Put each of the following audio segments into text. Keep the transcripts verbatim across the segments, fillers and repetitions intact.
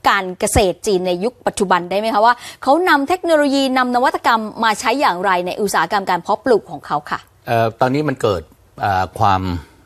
การเกษตรจีนในยุคปัจจุบันได้ไหมคะว่าเขานำเทคโนโลยีนำนวัตกรรมมาใช้อย่างไรในอุตสาหกรรมการเพาะปลูกของเขาค่ะเอ่อตอนนี้มันเกิดความ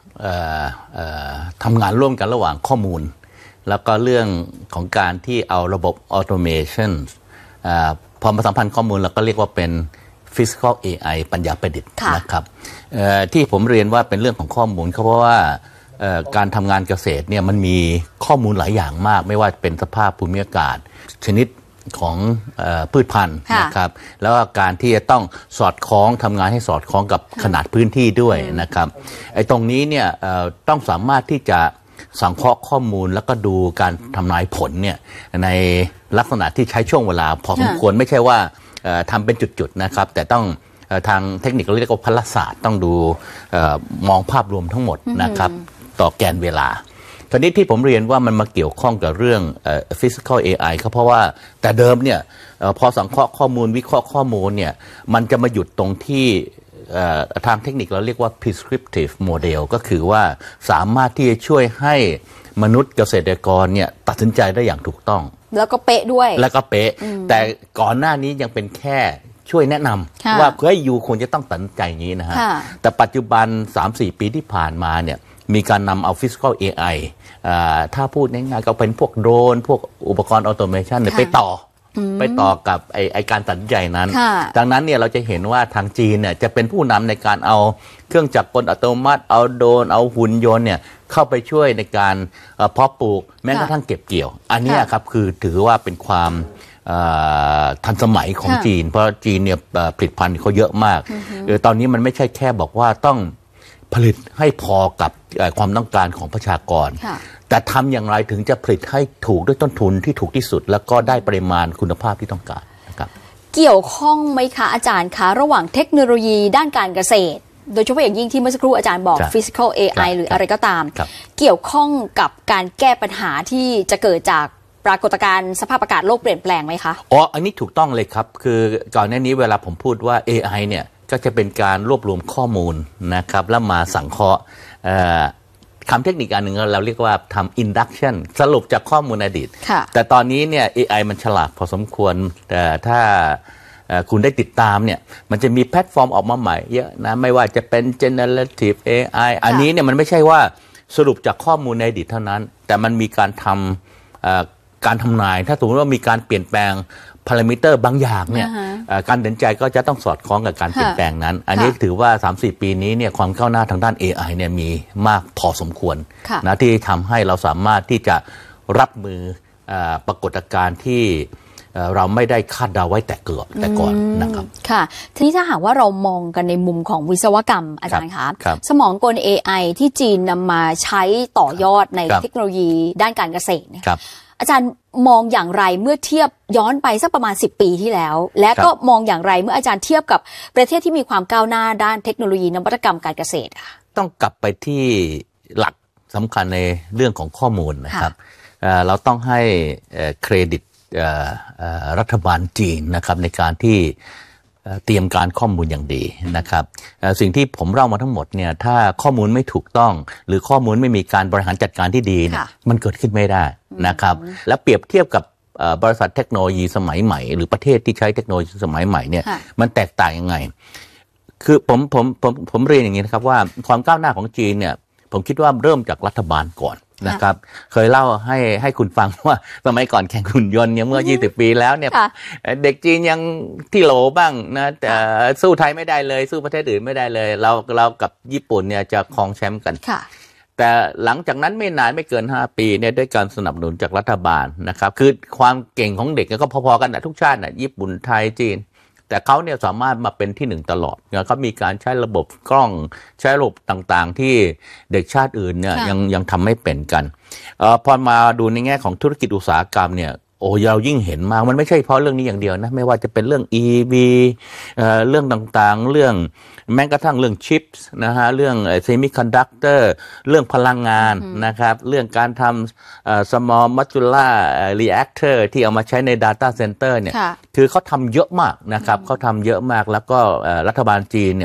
ทำงานร่วมกันระหว่างข้อมูลแล้วก็เรื่องของการที่เอาระบบออโตเมชันพอมาสัมพันธ์ข้อมูลเราก็เรียกว่าเป็น Physical เอ ไอ ปัญญาประดิษฐ์นะครับที่ผมเรียนว่าเป็นเรื่องของข้อมูลเพราะว่าการทำงานเกษตรเนี่ยมันมีข้อมูลหลายอย่างมากไม่ว่าเป็นสภาพภูมิอากาศชนิดของพืชพันธุ์นะครับแล้วก็การที่จะต้องสอดคล้องทำงานให้สอดคล้องกับขนาดพื้นที่ด้วยนะครับไอ้ตรงนี้เนี่ยต้องสามารถที่จะสังเคราะห์ข้อมูลแล้วก็ดูการทำนายผลเนี่ยในลักษณะที่ใช้ช่วงเวลาพอสมควรไม่ใช่ว่าทำเป็นจุดๆนะครับแต่ต้องทางเทคนิคเราเรียกว่าพลศาสตร์ต้องดูมองภาพรวมทั้งหมดนะครับต่อแกนเวลาตอนนี้ที่ผมเรียนว่ามันมาเกี่ยวข้องกับเรื่อง physical เอ ไอ เขาเพราะว่าแต่เดิมเนี่ยพอสังเคราะห์ข้อมูลวิเคราะห์ข้อมูลเนี่ยมันจะมาหยุดตรงที่ทางเทคนิคเราเรียกว่า prescriptive model ก็คือว่าสามารถที่จะช่วยให้มนุษย์เกษตรกรเนี่ยตัดสินใจได้อย่างถูกต้องแล้วก็เป๊ะด้วยแล้วก็เป๊ะแต่ก่อนหน้านี้ยังเป็นแค่ช่วยแนะนำว่าเฮ้ยยูควรจะต้องตัดสินใจอย่างนี้นะฮะแต่ปัจจุบัน สามสี่ ปีที่ผ่านมาเนี่ยมีการนำเอา Physical เอ ไอ ถ้าพูดง่ายๆก็เป็นพวกโดรนพวกอุปกรณ์ออโตเมชันไปต่อไปต่อกับไอไอการตัดสินใจนั้นดังนั้นเนี่ยเราจะเห็นว่าทางจีนเนี่ยจะเป็นผู้นำในการเอาเครื่องจักรกลอัตโนมัติเอาโดรนเอาหุ่นยนต์เนี่ยเข้าไปช่วยในการเพาะปลูกแม้กระทั่งเก็บเกี่ยวอันนี้ครับคือถือว่าเป็นความทันสมัยของจีนเพราะจีนเนี่ยผลิตภัณฑ์เขาเยอะมากตอนนี้มันไม่ใช่แค่บอกว่าต้องผลิตให้พอกับความต้องการของประชากรแต่ทำอย่างไรถึงจะผลิตให้ถูกด้วยต้นทุนที่ถูกที่สุดแล้วก็ได้ปริมาณคุณภาพที่ต้องการนะครับเกี่ยวข้องไหมคะอาจารย์คะระหว่างเทคโนโลยีด้านการเกษตรโดยเฉพาะอย่างยิ่งที่เมื่อสักครู่อาจารย์บอก Physical เอ ไอ หรืออะไรก็ตามเกี่ยวข้องกับการแก้ปัญหาที่จะเกิดจากปรากฏการณ์สภาพอากาศโลกเปลี่ยนแปลงไหมคะอ๋ออันนี้ถูกต้องเลยครับคือก่อนหน้านี้เวลาผมพูดว่า เอ ไอ เนี่ยก็จะเป็นการรวบรวมข้อมูลนะครับแล้วมาสังเคราะห์คำเทคนิคอันหนึ่งเราเรียกว่าทำ induction สรุปจากข้อมูลอดีตแต่ตอนนี้เนี่ย เอ ไอ มันฉลาดพอสมควรแต่ถ้าคุณได้ติดตามเนี่ยมันจะมีแพลตฟอร์มออกมาใหม่เยอะนะไม่ว่าจะเป็น generative เอ ไอ อันนี้เนี่ยมันไม่ใช่ว่าสรุปจากข้อมูลในอดีตเท่านั้นแต่มันมีการทำการทำนายถ้าสมมติว่ามีการเปลี่ยนแปลงพารามิเตอร์บางอย่างเนี่ย uh-huh. การตัดสินใจก็จะต้องสอดคล้องกับการเปลี่ยนแปลงนั้น uh-huh. อันนี้ถือว่า สามสี่ ปีนี้เนี่ยความก้าวหน้าทางด้าน เอ ไอ เนี่ยมีมากพอสมควร uh-huh. นะที่ทำให้เราสามารถที่จะรับมือปรากฏการณ์ที่เราไม่ได้คาดเดาไว้แต่เกิดแต่ก่อนนะครับค่ะทีนี้ถ้าหากว่าเรามองกันในมุมของวิศวกรรมอาจารย์คะสมองกล เอ ไอ ที่จีนนำมาใช้ต่อยอดในเทคโนโลยีด้านการเกษตรเนี่ยอาจารย์มองอย่างไรเมื่อเทียบย้อนไปสักประมาณสิบปีที่แล้วและก็มองอย่างไรเมื่ออาจารย์เทียบกับประเทศที่มีความก้าวหน้าด้านเทคโนโลยีนวัตกรรมการเกษตรค่ะต้องกลับไปที่หลักสำคัญในเรื่องของข้อมูลนะครับเราต้องให้เครดิตรัฐบาลจีนนะครับในการที่เตรียมการข้อมูลอย่างดีนะครับสิ่งที่ผมเล่ามาทั้งหมดเนี่ยถ้าข้อมูลไม่ถูกต้องหรือข้อมูลไม่มีการบริหารจัดการที่ดีเนี่ยมันเกิดขึ้นไม่ได้นะครับและเปรียบเทียบกับบริษัทเทคโนโลยีสมัยใหม่หรือประเทศที่ใช้เทคโนโลยีสมัยใหม่เนี่ยมันแตกต่างยังไงคือผมผมผมผมเรียนอย่างนี้นะครับว่าความก้าวหน้าของจีนเนี่ยผมคิดว่าเริ่มจากรัฐบาลก่อนนะครับเคยเล่าให้ให้คุณฟังว่าสมัยก่อนแข่งหุ่นยนต์เนี่ยเมื่อยี่สิบปีแล้วเนี่ยเด็กจีนยังที่โหลบ้างนะแต่สู้ไทยไม่ได้เลยสู้ประเทศอื่นไม่ได้เลยเราเรากับญี่ปุ่นเนี่ยจะครองแชมป์กันแต่หลังจากนั้นไม่นานไม่เกินห้าปีเนี่ยด้วยการสนับสนุนจากรัฐบาลนะครับคือความเก่งของเด็กก็พอๆกันนะทุกชาตินะญี่ปุ่นไทยจีนแต่เขาเนี่ยสามารถมาเป็นที่หนึ่งตลอดเขามีการใช้ระบบกล้องใช้ระบบต่างๆที่เด็กชาติอื่นเนี่ยยังยังทำไม่เป็นกันเอ่อพอมาดูในแง่ของธุรกิจอุตสาหกรรมเนี่ยโอ้เรายิ่งเห็นมากมันไม่ใช่เพราะเรื่องนี้อย่างเดียวนะไม่ว่าจะเป็นเรื่อง อี วี เอ่อเรื่องต่างๆเรื่องแม้กระทั่งเรื่องชิปส์นะฮะเรื่องเซมิคอนดักเตอร์เรื่องพลังงานนะครับเรื่องการทำเอ่อ small modular reactor ที่เอามาใช้ใน data center เนี่ยคือเขาทำเยอะมากนะครับเขาทำเยอะมากแล้วก็รัฐบาลจีนเนี่ย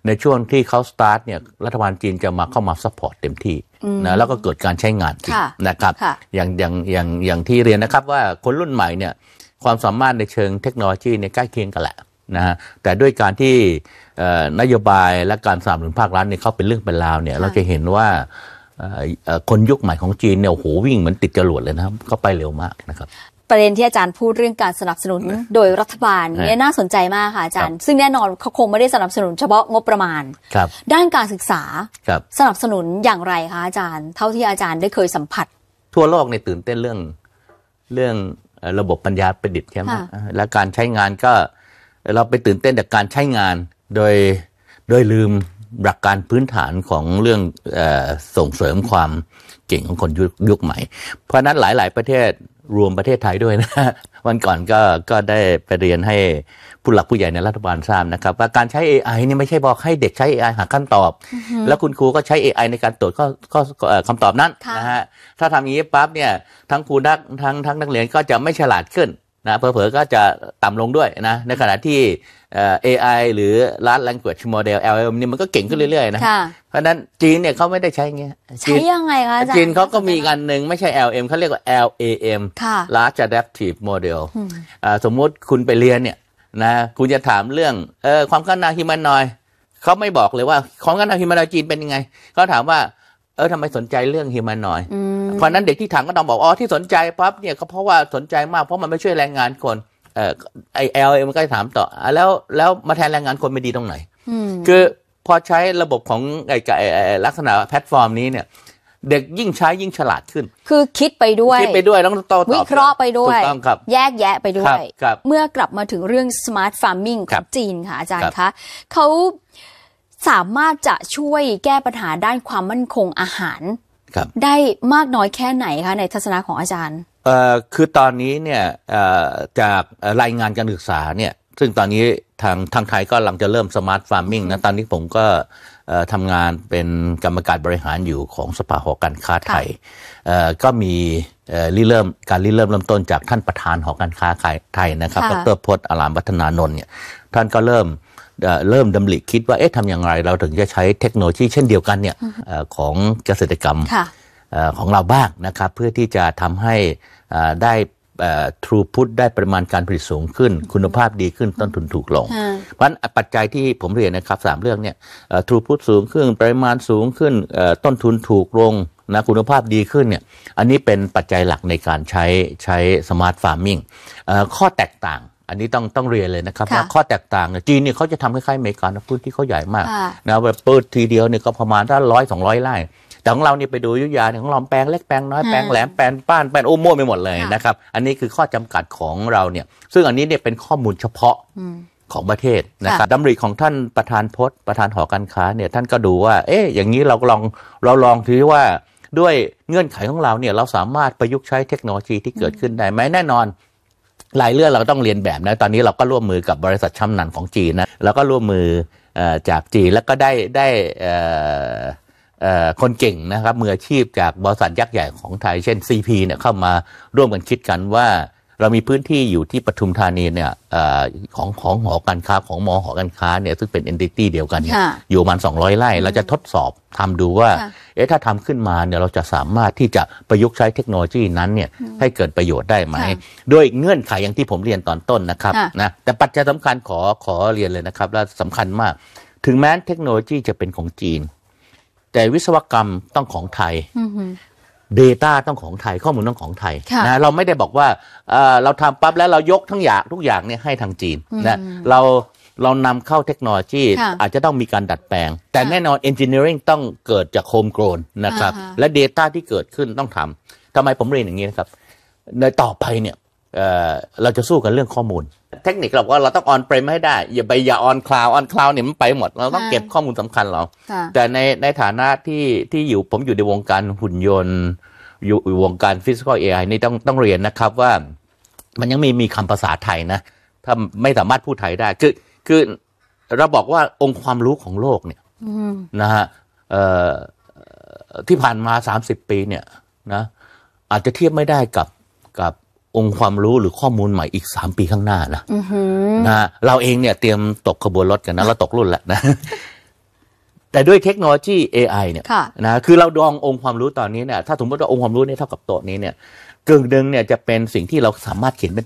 ในช่วงที่เขาสตาร์ทเนี่ยรัฐบาลจีนจะมาเข้ามาซัพพอร์ตเต็มที่นะแล้วก็เกิดการใช้งานจริงนะครับอย่างอย่างอย่างอย่างที่เรียนนะครับว่าคนรุ่นใหม่เนี่ยความสามารถในเชิงเทคโนโลยีเนี่ยใกล้เคียงกันแหละนะฮะแต่ด้วยการที่นโยบายและการสนับสนุนภาครัฐเนี่ยเขาเป็นเรื่องเป็นราวเนี่ยเราจะเห็นว่าคนยุคใหม่ของจีนเนี่ยโอ้โหวิ่งเหมือนติดจรวดเลยนะครับเขาไปเร็วมากนะครับประเด็นที่อาจารย์พูดเรื่องการสนับสนุนโดยรัฐบาลเนี่ยน่าสนใจมากค่ะอาจารย์ซึ่งแน่นอนเขาคงไม่ได้สนับสนุนเฉพาะงบประมาณด้านการศึกษาสนับสนุนอย่างไรคะอาจารย์เท่าที่อาจารย์ได้เคยสัมผัสทั่วโลกในตื่นเต้นเรื่องเรื่องระบบปัญญาประดิษฐ์ใช่ไหมและการใช้งานก็เราไปตื่นเต้นจากการใช้งานโดยโดยลืมหลักการพื้นฐานของเรื่องเอ่อส่งเสริมความเก่งของคนยุคใหม่เพราะนั้นหลายๆประเทศรวมประเทศไทยด้วยนะวันก่อนก็ก็ได้ไปเรียนให้ผู้หลักผู้ใหญ่ในรัฐบาลทราบนะครับว่าการใช้ เอ ไอ นี่ไม่ใช่บอกให้เด็กใช้ เอ ไอ หาคำตอบแล้วคุณครูก็ใช้ เอ ไอ ในการตรวจข้อข้อคำตอบนั้นนะฮะถ้าทำอย่างนี้ปั๊บเนี่ยทั้งครูนักทั้งทั้งนักเรียนก็จะไม่ฉลาดขึ้นนะเผลอๆก็จะต่ำลงด้วยนะในขณะที่ เอ ไอ หรือ Large Language Model แอล แอล เอ็ม นี่มันก็เก่งขึ้นเรื่อยๆนะเพราะนั้นจีนเนี่ยเขาไม่ได้ใช้เงี้ยใช้ยังไงคะอาจารย์จีนเขาก็มีอันหนึ่งไม่ใช่ แอล เอ็ม เขาเรียกว่า แอล เอ เอ็ม Large Adaptive Model สมมุติคุณไปเรียนเนี่ยนะคุณจะถามเรื่องเออความก้าวหน้าฮิวแมนนอยด์เขาไม่บอกเลยว่าความก้าวหน้าฮิวแมนนอยด์จีนเป็นยังไงเขาถามว่าเออทำไมสนใจเรื่องฮิวแมนนอยด์เพราะนั้นเด็กที่ถามก็ต้องบอกอ๋อที่สนใจปั๊บเนี่ยก็เพราะว่าสนใจมากเพราะมันไม่ช่วยแรงงานคนเอ่อไอเอลมันก็ถามต่อแล้วแล้วมาแทนแรงงานคนไม่ดีตรงไหนคือพอใช้ระบบของไอ้ลักษณะแพลตฟอร์มนี้เนี่ยเด็กยิ่งใช้ยิ่งฉลาดขึ้นคือคิดไปด้วยคิดไปด้วยต้องโต้ตอบวิเคราะห์ไปด้วยแยกแยะไปด้วยเมื่อกลับมาถึงเรื่อง smart farming ของจีนค่ะอาจารย์คะเขาสามารถจะช่วยแก้ปัญหาด้านความมั่นคงอาหารได้มากน้อยแค่ไหนคะในทัศนะของอาจารย์เอ่อคือตอนนี้เนี่ยจากรายงานการศึกษาเนี่ยซึ่งตอนนี้ทางทางไทยก็กำลังจะเริ่ม smart farming นะตอนนี้ผมก็ทำงานเป็นกรรมการบริหารอยู่ของสภาหอการค้าไทยก็มีริเริ่มการริเริ่มเริ่มต้นจากท่านประธานหอการค้าไทยนะครับดร.พจน์อารามวัฒนานนท์เนี่ยท่านก็เริ่มเริ่มดำริคิดว่าเอ๊ะทำอย่างไรเราถึงจะใช้เทคโนโลยีเช่นเดียวกันเนี่ยของเกษตรกรรมของเราบ้างนะครับเพื่อที่จะทำให้ได้ทรูพุทได้ปริมาณการผลิตสูงขึ้นคุณภาพดีขึ้นต้นทุนถูกลงเพราะฉะนั้นปัจจัยที่ผมเรียนนะครับสามเรื่องเนี่ยทรูพุทสูงขึ้นปริมาณสูงขึ้นต้นทุนถูกลงนะคุณภาพดีขึ้นเนี่ยอันนี้เป็นปัจจัยหลักในการใช้ใช้สมาร์ทฟาร์มมิ่งข้อแตกต่างอันนี้ต้องต้องเรียนเลยนะครับว่าข้อแตกต่างจีนเนี่ยเขาจะทำคล้ายๆอเมริกานะพื้นที่เขาใหญ่มากนะแบบเปิดทีเดียวเนี่ยก็ประมาณถ้าร้อยสองร้อยไร่แต่ของเรานี่ไปดูอยุธยาของเราแปลงเล็กแปลงน้อยแปลงแหลมแปลงป้านแปลงโอ้โม่ไปหมดเลยนะครับอันนี้คือข้อจำกัดของเราเนี่ยซึ่งอันนี้เนี่ยเป็นข้อมูลเฉพาะของประเทศนะครับดำริของท่านประธานพจน์ประธานหอการค้าเนี่ยท่านก็ดูว่าเอ๊ะอย่างนี้เราลองเราลองทีว่าด้วยเงื่อนไขของเราเนี่ยเราสามารถประยุกต์ใช้เทคโนโลยีที่เกิดขึ้นได้ไหมแน่นอนหลายเรื่องเราต้องเรียนแบบนะตอนนี้เราก็ร่วมมือกับบริษัทชั้นนำของจีนนะแล้วก็ร่วมมือจากจีนแล้วก็ได้ได้คนเก่งนะครับมืออาชีพจากบริษัทยักษ์ใหญ่ของไทยเช่น ซี พี เนี่ยเข้ามาร่วมกันคิดกันว่าเรามีพื้นที่อยู่ที่ปทุมธานีเนี่ยของของหอการค้าของมหอการค้าเนี่ยซึ่งเป็น entity เดียวกันเนี่ยอยู่ประมาณสองร้อยไร่เราจะทดสอบทำดูว่าเอ๊ะถ้าทำขึ้นมาเนี่ยเราจะสามารถที่จะประยุกต์ใช้เทคโนโลยีนั้นเนี่ยให้เกิดประโยชน์ได้ไหมด้วยเงื่อนไขอย่างที่ผมเรียนตอนต้นนะครับนะแต่ปัจจัยสำคัญขอขอเรียนเลยนะครับและสำคัญมากถึงแม้เทคโนโลยีจะเป็นของจีนแต่วิศวกรรมต้องของไทย Data ต้องของไทยข้อมูลต้องของไทยนะเราไม่ได้บอกว่าเอ่อเราทำปั๊บแล้วเรายกทั้งอย่างทุกอย่างเนี่ยให้ทางจีนนะเราเรานำเข้าเทคโนโลยีอาจจะต้องมีการดัดแปลงแต่แน่นอน Engineering ต้องเกิดจาก Homegrown นะครับและ Data ที่เกิดขึ้นต้องทำทำไมผมเรียนอย่างนี้นะครับในต่อไปเนี่ยเอ่อเราจะสู้กันเรื่องข้อมูลเทคนิคเราว่าเราต้องออนเปรมให้ได้อย่าไปอย่าออนคลาวด์ออนคลาวด์เนี่ยมันไปหมดเราต้องเก็บข้อมูลสำคัญเราแต่ในในฐานะที่ที่อยู่ผมอยู่ในวงการหุ่นยนต์อยู่วงการ Physical เอ ไอ นี่ต้องต้องเรียนนะครับว่ามันยังมีมีคำภาษาไทยนะถ้าไม่สามารถพูดไทยได้คือคือเราบอกว่าองค์ความรู้ของโลกเนี่ยนะฮะที่ผ่านมาสามสิบปีเนี่ยนะอาจจะเทียบไม่ได้กับกับองค์ความรู้หรือข้อมูลใหม่อีกสามปีข้างหน้านะนะเราเองเนี่ยเตรียมตกขบวนรถกันนะเราตกรุ่นแล้วนะแต่ด้วยเทคโนโลยี เอ ไอ เนี่ยนะคือเราดององค์ความรู้ตอนนี้เนี่ยถ้าสมมติว่าองค์ความรู้เนี่ยเท่ากับโต๊ะนี้เนี่ยกึ่งหนึ่งเนี่ยจะเป็นสิ่งที่เราสามารถเขียนเป็น